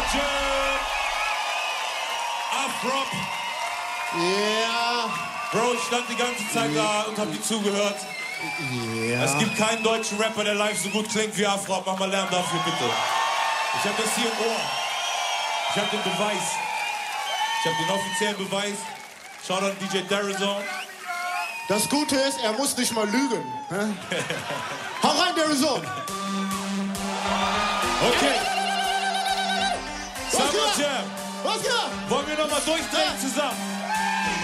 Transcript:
Jam. Afrop. Ja. Bro, ich stand die ganze Zeit da und hab dir zugehört. Ja. Es gibt keinen deutschen Rapper, der live so gut klingt wie Afrop. Mach mal Lärm dafür, bitte. Ich hab das hier im Ohr. Ich hab den Beweis. Ich hab den offiziellen Beweis. Schaut an DJ Darazone. Das Gute ist, er muss nicht mal lügen. Hau rein, Darazone. Okay. Summer geht? Jam. Was geht? Wollen wir nochmal durchdrehen zusammen?